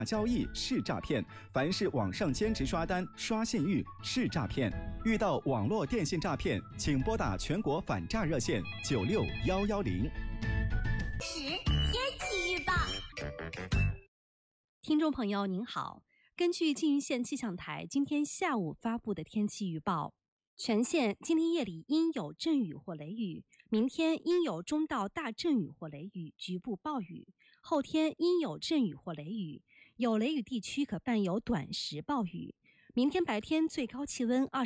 交易是诈骗，凡是网上兼职刷单、刷信誉是诈骗。遇到网络电信诈骗，请拨打全国反诈热线96110。 天气预报。 听众朋友您好，根据缙云县气象台今天下午发布的天气预报，全县今天夜里阴有阵雨或雷雨，明天阴有中到大阵雨或雷雨，局部暴雨，后天阴有阵雨或雷雨，有雷雨地区可伴有短时暴雨。明天白天最高气温